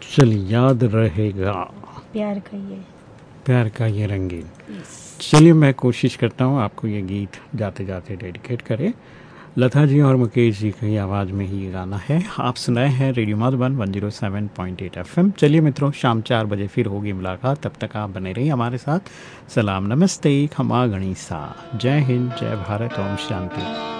चल याद रहेगा प्यार का ये प्यार का ये रंगीन। यस। चलिए मैं कोशिश करता हूँ आपको ये गीत जाते जाते डेडिकेट करें। लता जी और मुकेश जी की आवाज़ में ही ये गाना है। आप सुनाए हैं रेडियो मधुबन 107.8 एफएम। चलिए मित्रों, शाम 4 बजे फिर होगी मुलाकात। तब तक आप बने रहिए हमारे साथ। सलाम, नमस्ते, खमा गणिसा, जय हिंद, जय भारत, ओम शांति।